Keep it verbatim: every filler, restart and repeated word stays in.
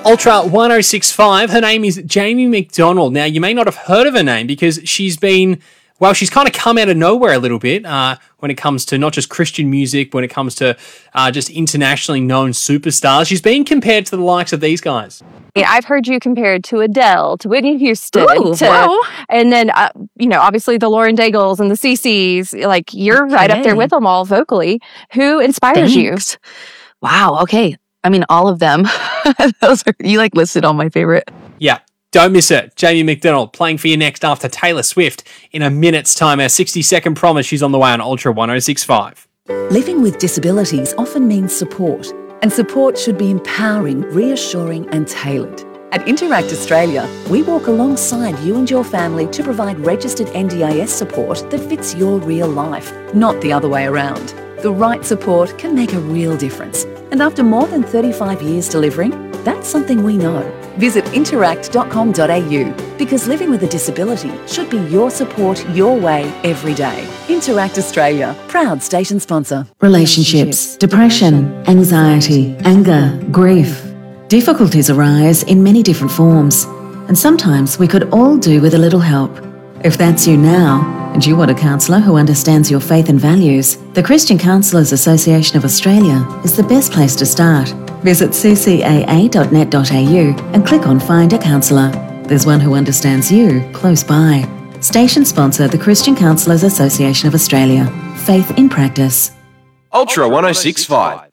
Ultra one oh six point five, her name is Jamie McDonald. Now, you may not have heard of her name because she's been, well, she's kind of come out of nowhere a little bit uh, when it comes to not just Christian music, when it comes to uh, just internationally known superstars. She's being compared to the likes of these guys. Yeah, I've heard you compared to Adele, to Whitney Houston, Ooh, to, wow. and then, uh, you know, obviously the Lauren Daigles and the C C's. Like, you're right up there Okay. with them all vocally. Who inspires you? Thanks. Wow. Okay. I mean, all of them. Those are, you like listed all my favorite. Yeah, don't miss it. Jamie McDonald playing for you next after Taylor Swift in a minute's time. Our sixty-second promise, she's on the way on Ultra one oh six point five. Living with disabilities often means support, and support should be empowering, reassuring and tailored. At Interact Australia, we walk alongside you and your family to provide registered N D I S support that fits your real life, not the other way around. The right support can make a real difference. And after more than thirty-five years delivering, that's something we know. Visit interact dot com dot a u because living with a disability should be your support your way every day. Interact Australia, proud station sponsor. Relationships, depression, anxiety, anger, grief. Difficulties arise in many different forms, and sometimes we could all do with a little help. If that's you now, and you want a counsellor who understands your faith and values, the Christian Counsellors Association of Australia is the best place to start. Visit c c a a dot net dot a u and click on Find a Counsellor. There's one who understands you close by. Station sponsor, the Christian Counsellors Association of Australia. Faith in practice. Ultra one oh six point five.